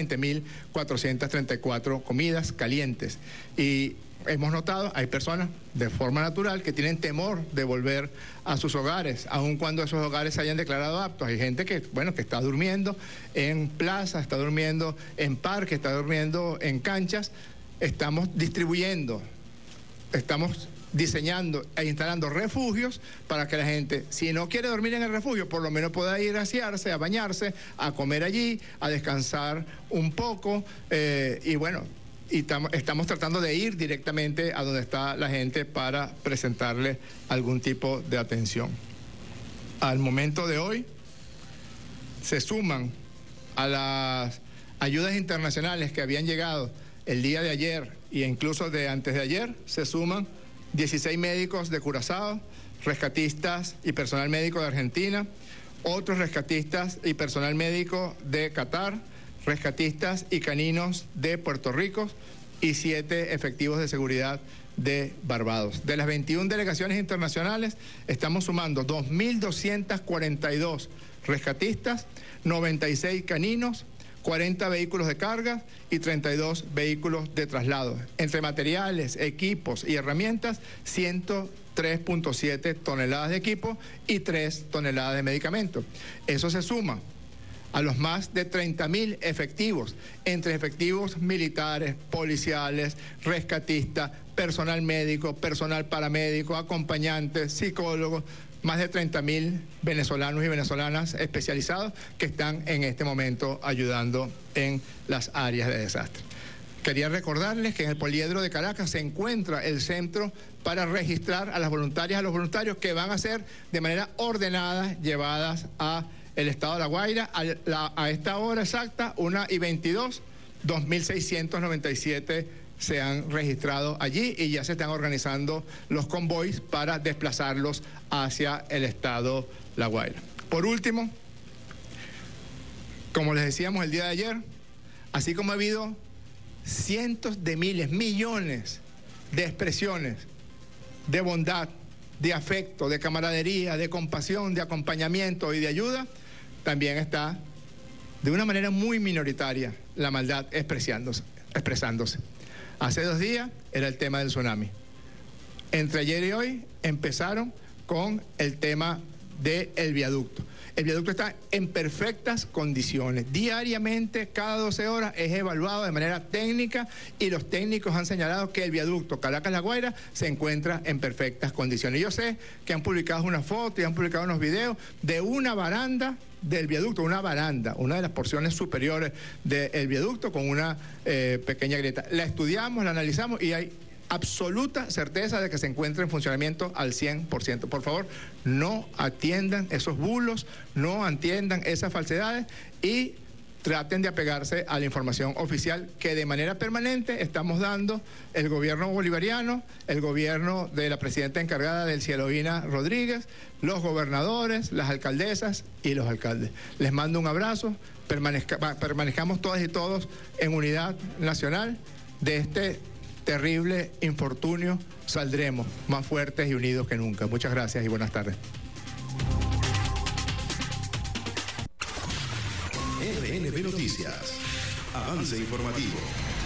220.434 comidas calientes. Y hemos notado, hay personas de forma natural que tienen temor de volver a sus hogares, aun cuando esos hogares se hayan declarado aptos. Hay gente que, bueno, que está durmiendo en plazas, está durmiendo en parques, está durmiendo en canchas. Estamos distribuyendo, estamos diseñando e instalando refugios para que la gente, si no quiere dormir en el refugio, por lo menos pueda ir a asearse, a bañarse, a comer allí, a descansar un poco, y bueno, estamos tratando de ir directamente a donde está la gente para presentarle algún tipo de atención. Al momento de hoy se suman a las ayudas internacionales que habían llegado el día de ayer e incluso de antes de ayer, se suman 16 médicos de Curazao, rescatistas y personal médico de Argentina, otros rescatistas y personal médico de Qatar, rescatistas y caninos de Puerto Rico y 7 efectivos de seguridad de Barbados. De las 21 delegaciones internacionales estamos sumando 2.242 rescatistas, 96 caninos, 40 vehículos de carga y 32 vehículos de traslado. Entre materiales, equipos y herramientas, 103.7 toneladas de equipo y 3 toneladas de medicamentos. Eso se suma a los más de 30.000 efectivos, entre efectivos militares, policiales, rescatistas, personal médico, personal paramédico, acompañantes, psicólogos, más de 30.000 venezolanos y venezolanas especializados que están en este momento ayudando en las áreas de desastre. Quería recordarles que en el Poliedro de Caracas se encuentra el centro para registrar a las voluntarias, a los voluntarios que van a ser de manera ordenada llevadas a el estado de La Guaira a esta hora exacta, 1:22, 2.697 se han registrado allí y ya se están organizando los convoys para desplazarlos hacia el estado La Guaira. Por último, como les decíamos el día de ayer, así como ha habido cientos de miles, millones de expresiones de bondad, de afecto, de camaradería, de compasión, de acompañamiento y de ayuda, también está de una manera muy minoritaria la maldad expresándose. Hace 2 días era el tema del tsunami. Entre ayer y hoy empezaron con el tema del viaducto. El viaducto está en perfectas condiciones. Diariamente, cada 12 horas, es evaluado de manera técnica y los técnicos han señalado que el viaducto Caracas-La Guaira se encuentra en perfectas condiciones. Yo sé que han publicado una foto y han publicado unos videos de una baranda del viaducto, una baranda, una de las porciones superiores del viaducto con una pequeña grieta. La estudiamos, la analizamos y hay absoluta certeza de que se encuentra en funcionamiento al 100%. Por favor, no atiendan esos bulos, no atiendan esas falsedades y traten de apegarse a la información oficial que de manera permanente estamos dando el gobierno bolivariano, el gobierno de la presidenta encargada del Cielovina Rodríguez, los gobernadores, las alcaldesas y los alcaldes. Les mando un abrazo, permanezcamos todas y todos en unidad nacional. De este terrible infortunio saldremos más fuertes y unidos que nunca. Muchas gracias y buenas tardes. RNB Noticias. Avance informativo.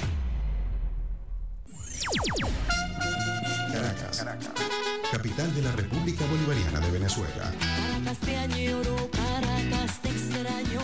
Caracas, capital de la República Bolivariana de Venezuela. Caracas te añoro, Caracas te extraño.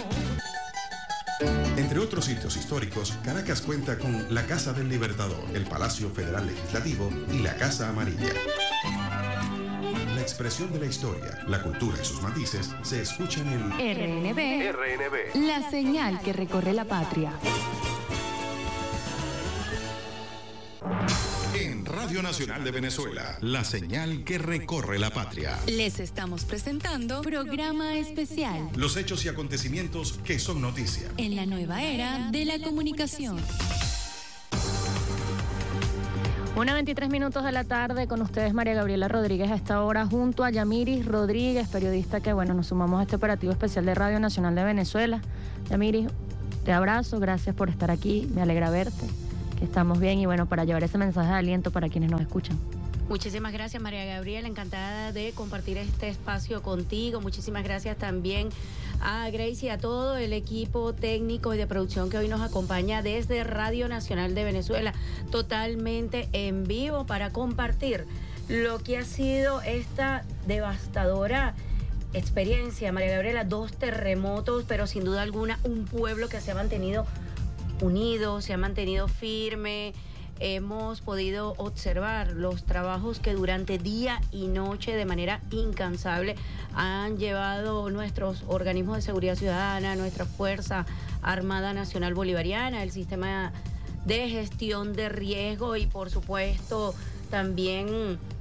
Entre otros sitios históricos, Caracas cuenta con la Casa del Libertador, el Palacio Federal Legislativo y la Casa Amarilla. La expresión de la historia, la cultura y sus matices se escuchan en RNB, la señal que recorre la patria. En Radio Radio Nacional de Venezuela, la señal que recorre la patria. Les estamos presentando programa especial. Los hechos y acontecimientos que son noticia. En la nueva era de la comunicación. 1:23 de la tarde, con ustedes María Gabriela Rodríguez a esta hora, junto a Yamiris Rodríguez, periodista que, nos sumamos a este operativo especial de Radio Nacional de Venezuela. Yamiris, te abrazo, gracias por estar aquí, me alegra verte, que estamos bien y para llevar ese mensaje de aliento para quienes nos escuchan. Muchísimas gracias, María Gabriela, encantada de compartir este espacio contigo. Muchísimas gracias también a Grace y a todo el equipo técnico y de producción que hoy nos acompaña desde Radio Nacional de Venezuela, totalmente en vivo para compartir lo que ha sido esta devastadora experiencia, María Gabriela. 2 terremotos, pero sin duda alguna un pueblo que se ha mantenido unido, se ha mantenido firme. Hemos podido observar los trabajos que durante día y noche de manera incansable han llevado nuestros organismos de seguridad ciudadana, nuestra Fuerza Armada Nacional Bolivariana, el sistema de gestión de riesgo y por supuesto también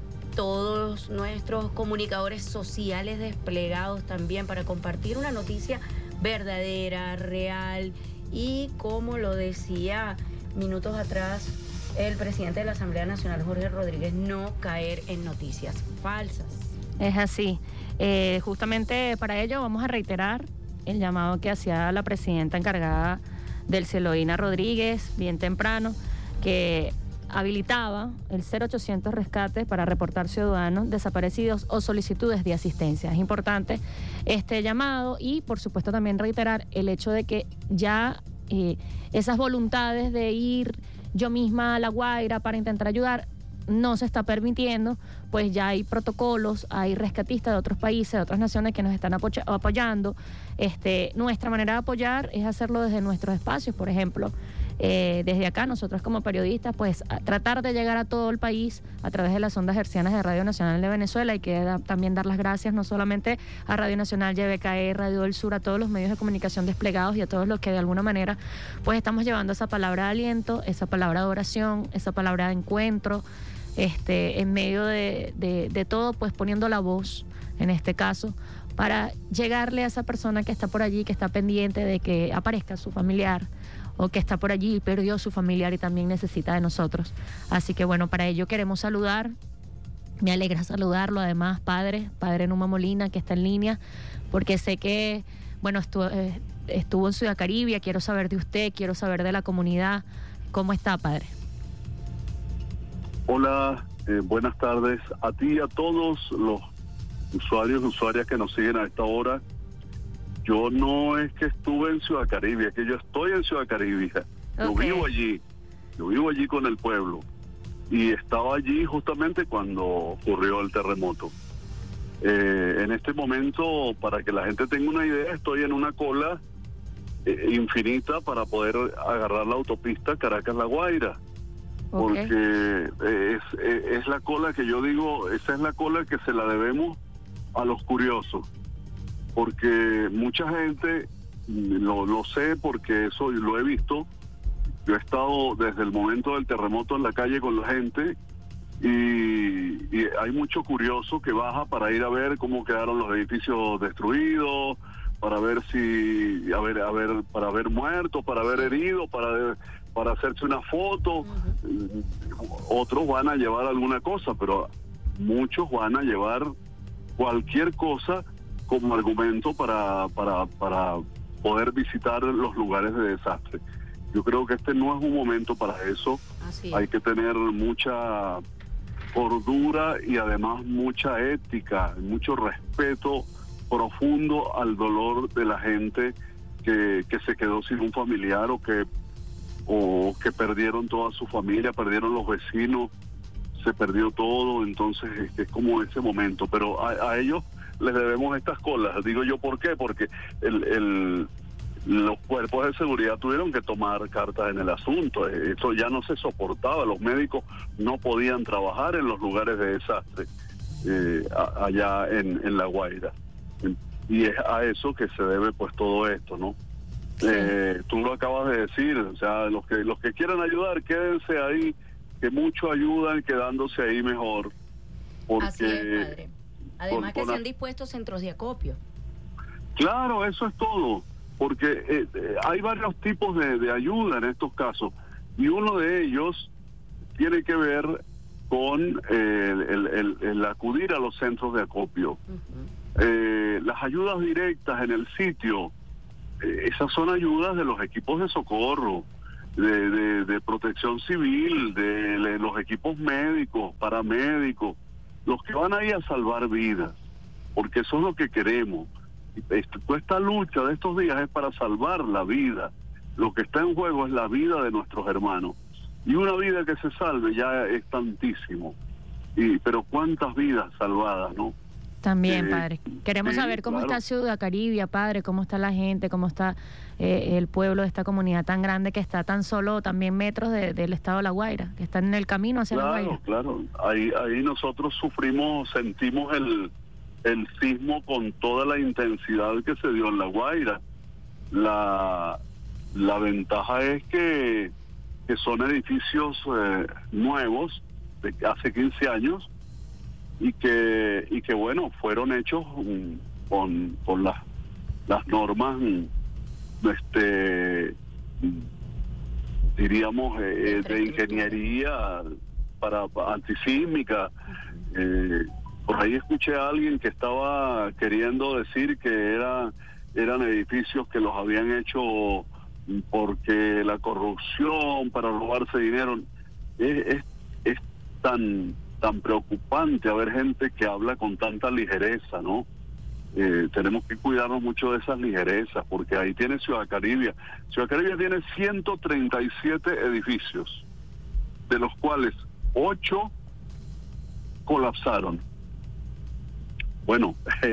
todos nuestros comunicadores sociales desplegados también para compartir una noticia verdadera, real y, como lo decía minutos atrás el presidente de la Asamblea Nacional, Jorge Rodríguez, no caer en noticias falsas. Es así. Justamente para ello vamos a reiterar el llamado que hacía la presidenta encargada del Celoína Rodríguez, bien temprano, que habilitaba el 0800 rescate para reportar ciudadanos desaparecidos o solicitudes de asistencia. Es importante este llamado y, por supuesto, también reiterar el hecho de que ya esas voluntades de ir yo misma a La Guaira para intentar ayudar no se está permitiendo, pues ya hay protocolos, hay rescatistas de otros países, de otras naciones que nos están apoyando. Nuestra manera de apoyar es hacerlo desde nuestros espacios, por ejemplo, desde acá nosotros como periodistas, pues tratar de llegar a todo el país a través de las ondas hercianas de Radio Nacional de Venezuela. Y que también dar las gracias no solamente a Radio Nacional, YBKE, Radio del Sur, a todos los medios de comunicación desplegados y a todos los que de alguna manera pues estamos llevando esa palabra de aliento, esa palabra de oración, esa palabra de encuentro, en medio de todo, pues poniendo la voz en este caso para llegarle a esa persona que está por allí, que está pendiente de que aparezca su familiar o que está por allí y perdió su familiar y también necesita de nosotros. Así que para ello queremos saludar, me alegra saludarlo además, padre Numa Molina, que está en línea, porque sé que, estuvo en Ciudad Caribe. Quiero saber de usted, quiero saber de la comunidad. ¿Cómo está, padre? Hola, buenas tardes a ti y a todos los usuarios y usuarias que nos siguen a esta hora. Yo no es que estuve en Ciudad Caribe, es que yo estoy en Ciudad Caribe. Yo vivo allí con el pueblo. Y estaba allí justamente cuando ocurrió el terremoto. En este momento, para que la gente tenga una idea, estoy en una cola infinita para poder agarrar la autopista Caracas-La Guaira. Porque es la cola que yo digo, esa es la cola que se la debemos a los curiosos. Porque mucha gente, lo sé porque eso lo he visto, yo he estado desde el momento del terremoto en la calle con la gente y hay mucho curioso que baja para ir a ver cómo quedaron los edificios destruidos, para ver para ver muertos, para ver heridos, para hacerse una foto. Otros van a llevar alguna cosa, pero muchos van a llevar cualquier cosa como argumento para poder visitar los lugares de desastre. Yo creo que este no es un momento para eso. Hay que tener mucha cordura y además mucha ética, mucho respeto profundo al dolor de la gente que se quedó sin un familiar o que perdieron toda su familia, perdieron los vecinos, se perdió todo. Entonces es como ese momento, pero a ellos les debemos estas colas. Digo yo, ¿por qué? Porque los cuerpos de seguridad tuvieron que tomar cartas en el asunto. Eso ya no se soportaba. Los médicos no podían trabajar en los lugares de desastre allá en La Guaira. Y es a eso que se debe pues todo esto, ¿no? Sí. Tú lo acabas de decir, o sea, los que quieran ayudar, quédense ahí que mucho ayudan quedándose ahí mejor. Porque, así es, padre. Además que se han dispuesto centros de acopio. Claro, eso es todo, porque hay varios tipos de ayuda en estos casos, y uno de ellos tiene que ver con el acudir a los centros de acopio. Las ayudas directas en el sitio, esas son ayudas de los equipos de socorro, de protección civil, de los equipos médicos, paramédicos, los que van ahí a salvar vidas, porque eso es lo que queremos. Esta lucha de estos días es para salvar la vida. Lo que está en juego es la vida de nuestros hermanos. Y una vida que se salve ya es tantísimo. Pero cuántas vidas salvadas, ¿no? También, padre. Queremos saber cómo está Ciudad Caribia, padre, cómo está la gente, cómo está el pueblo de esta comunidad tan grande que está tan solo también metros del estado de La Guaira, que está en el camino hacia La Guaira. Claro. Ahí nosotros sentimos el sismo con toda la intensidad que se dio en La Guaira. La ventaja es que son edificios nuevos de hace 15 años y que bueno, fueron hechos con las normas diríamos de ingeniería para antisísmica. Por ahí escuché a alguien que estaba queriendo decir que eran edificios que los habían hecho porque la corrupción, para robarse dinero. Es tan preocupante haber gente que habla con tanta ligereza, ¿no? Tenemos que cuidarnos mucho de esas ligerezas, porque ahí tiene Ciudad Caribia. Ciudad Caribia tiene 137 edificios, de los cuales 8 colapsaron. Bueno,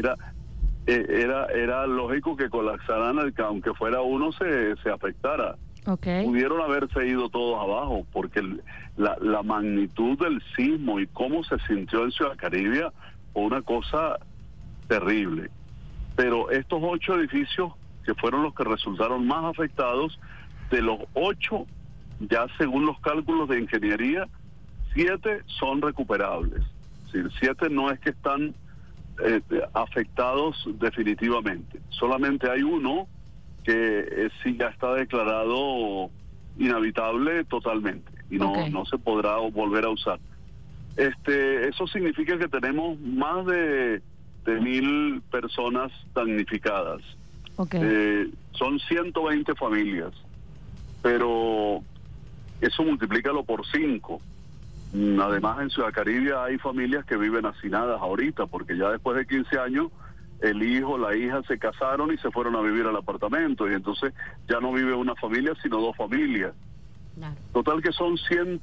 era lógico que colapsaran, aunque fuera uno se afectara. Okay. Pudieron haberse ido todos abajo, porque la magnitud del sismo y cómo se sintió en Ciudad Caribia fue una cosa terrible. Pero estos 8 edificios, que fueron los que resultaron más afectados, de los 8, ya según los cálculos de ingeniería, 7 son recuperables. Es decir, 7 no es que están afectados definitivamente. Solamente hay uno que sí ya está declarado inhabitable totalmente y no se podrá volver a usar. Eso significa que tenemos más de 1,000 personas damnificadas. Son 120 familias, pero eso multiplícalo por 5. Además, en Ciudad Caribia hay familias que viven hacinadas ahorita, porque ya después de 15 años el hijo, la hija se casaron y se fueron a vivir al apartamento, y entonces ya no vive una familia, sino 2 familias. Claro. Total que son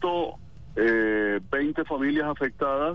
120 familias afectadas.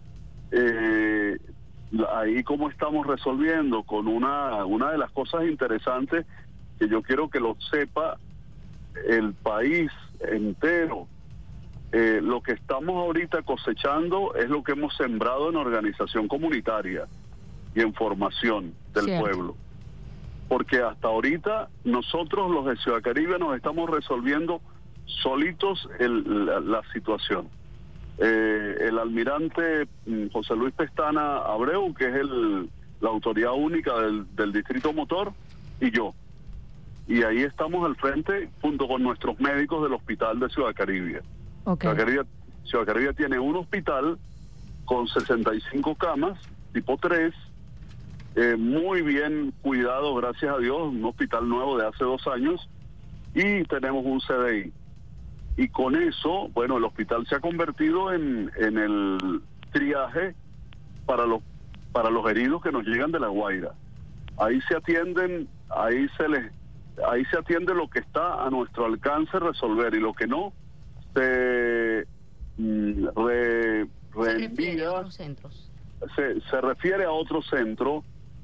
Ahí cómo estamos resolviendo con una de las cosas interesantes que yo quiero que lo sepa el país entero. Lo que estamos ahorita cosechando es lo que hemos sembrado en organización comunitaria y en formación del pueblo. Porque hasta ahorita nosotros los de Ciudad Caribia nos estamos resolviendo solitos la situación. El almirante José Luis Pestana Abreu, que es la autoridad única del Distrito Motor, y yo. Y ahí estamos al frente junto con nuestros médicos del hospital de Ciudad Caribia. Ciudad Caribia tiene un hospital con 65 camas, tipo 3, muy bien cuidado, gracias a Dios, un hospital nuevo de hace 2 años, y tenemos un CDI. Y con eso, bueno, el hospital se ha convertido en el triaje para los heridos que nos llegan de La Guaira. Ahí se atienden, ahí se atiende lo que está a nuestro alcance resolver, y lo que no se refiere a otros centros. Se refiere a otro centro,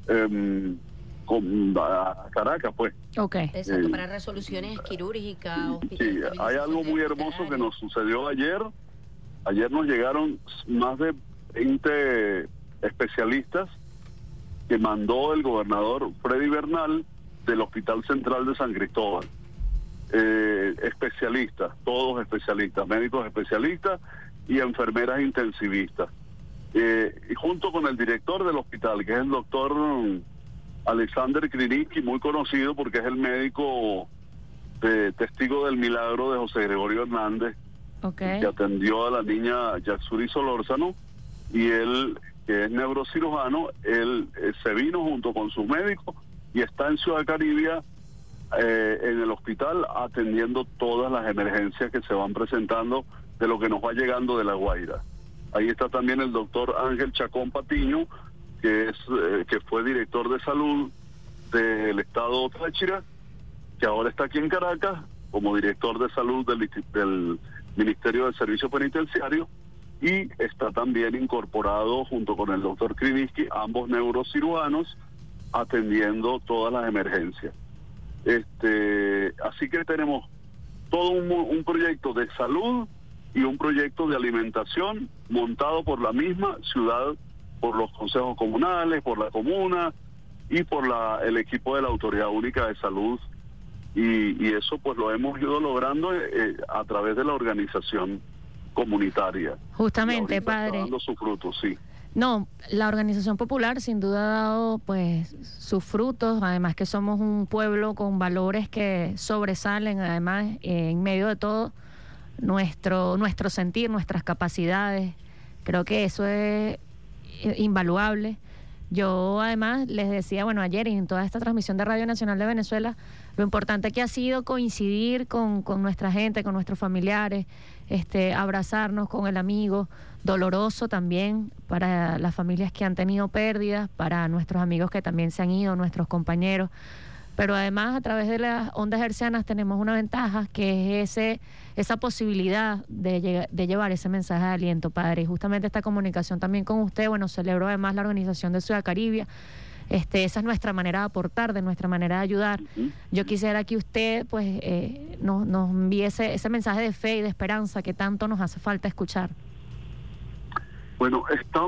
a Caracas, pues. Exacto, para resoluciones quirúrgicas, sí, hay algo muy hermoso que nos sucedió ayer. Ayer nos llegaron más de 20 especialistas que mandó el gobernador Freddy Bernal del Hospital Central de San Cristóbal. especialistas, todos especialistas, médicos especialistas y enfermeras intensivistas. Y junto con el director del hospital, que es el doctor Alexander Kriniski, muy conocido porque es el médico testigo del milagro de José Gregorio Hernández, que atendió a la niña Yaxuri Solórzano, y él, que es neurocirujano, él se vino junto con sus médicos y está en Ciudad Caribia, en el hospital, atendiendo todas las emergencias que se van presentando de lo que nos va llegando de La Guaira. Ahí está también el doctor Ángel Chacón Patiño, que fue director de salud del estado Táchira, que ahora está aquí en Caracas como director de salud del Ministerio de Servicio Penitenciario, y está también incorporado junto con el doctor Kriniski, ambos neurocirujanos, atendiendo todas las emergencias. Así que tenemos todo un proyecto de salud y un proyecto de alimentación montado por la misma ciudad, por los consejos comunales, por la comuna y por el equipo de la Autoridad Única de Salud, y eso pues lo hemos ido logrando a través de la organización comunitaria. Justamente, padre. Está dando sus frutos, sí. No, la organización popular sin duda ha dado pues sus frutos, además que somos un pueblo con valores que sobresalen, además en medio de todo nuestro sentir, nuestras capacidades. Creo que eso es invaluable. Yo además les decía, bueno, ayer en toda esta transmisión de Radio Nacional de Venezuela, lo importante que ha sido coincidir con nuestra gente, con nuestros familiares, abrazarnos con el amigo, doloroso también para las familias que han tenido pérdidas, para nuestros amigos que también se han ido, nuestros compañeros, pero además a través de las ondas hercianas tenemos una ventaja, que es esa posibilidad de llevar ese mensaje de aliento, padre, y justamente esta comunicación también con usted, bueno, celebro además la organización de Ciudad Caribia. Esa es nuestra manera de aportar, de nuestra manera de ayudar. Yo quisiera que usted pues nos envíe ese mensaje de fe y de esperanza que tanto nos hace falta escuchar. Bueno,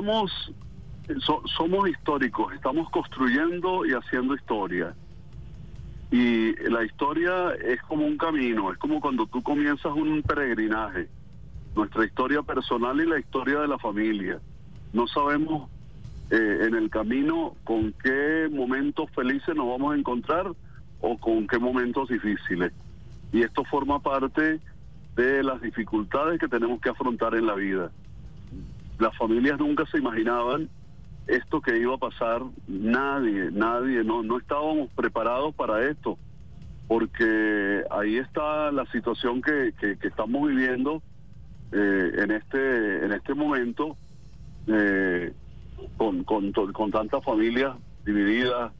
somos históricos, estamos construyendo y haciendo historia. Y la historia es como un camino, es como cuando tú comienzas un peregrinaje. Nuestra historia personal y la historia de la familia. No sabemos en el camino con qué momentos felices nos vamos a encontrar o con qué momentos difíciles. Y esto forma parte de las dificultades que tenemos que afrontar en la vida. Las familias nunca se imaginaban esto que iba a pasar, nadie, no estábamos preparados para esto, porque ahí está la situación que estamos viviendo en este momento, con tantas familias divididas,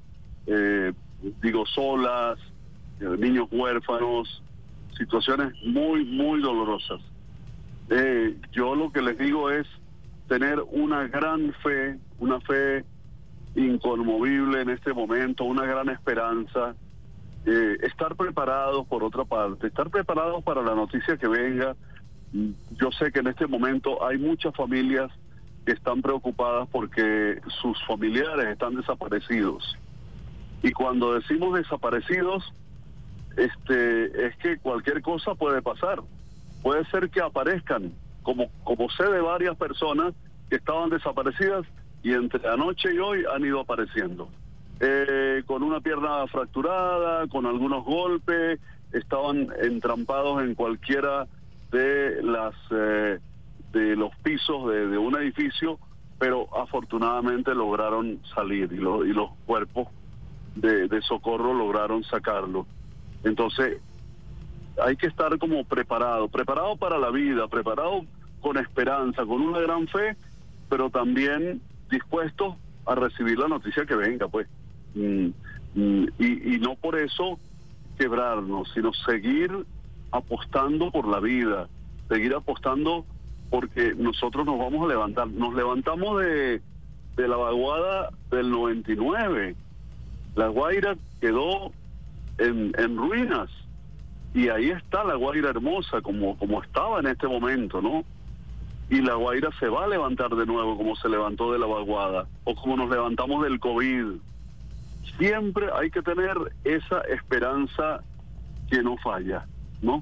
solas, niños huérfanos, situaciones muy, muy dolorosas. Yo lo que les digo es tener una gran fe, una fe inconmovible en este momento, una gran esperanza, estar preparados por otra parte, estar preparados para la noticia que venga. Yo sé que en este momento hay muchas familias que están preocupadas porque sus familiares están desaparecidos. Y cuando decimos desaparecidos, es que cualquier cosa puede pasar. Puede ser que aparezcan, como sé de varias personas que estaban desaparecidas y entre anoche y hoy han ido apareciendo. Con una pierna fracturada, con algunos golpes, estaban entrampados en cualquiera de los pisos de un edificio, pero afortunadamente lograron salir y los cuerpos de socorro lograron sacarlo. Entonces hay que estar como preparado para la vida, preparado con esperanza, con una gran fe, pero también dispuesto a recibir la noticia que venga, pues. Y no por eso quebrarnos, sino seguir apostando por la vida, seguir apostando porque nosotros nos vamos a levantar. Nos levantamos de la vaguada del 99. La Guaira quedó en ruinas y ahí está la Guaira hermosa como estaba en este momento, ¿no? Y la Guaira se va a levantar de nuevo como se levantó de la vaguada o como nos levantamos del COVID. Siempre hay que tener esa esperanza que no falla, ¿no?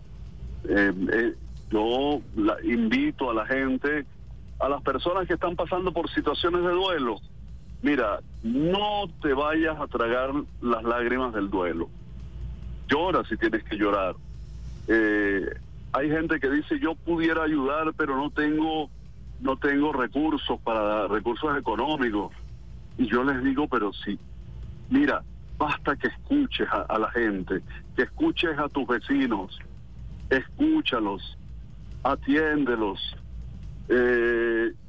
Yo invito a la gente, a las personas que están pasando por situaciones de duelo, mira, no te vayas a tragar las lágrimas del duelo. Llora si tienes que llorar. Hay gente que dice, yo pudiera ayudar, pero no tengo recursos económicos. Y yo les digo, pero sí, mira, basta que escuches a la gente, que escuches a tus vecinos, escúchalos, atiéndelos.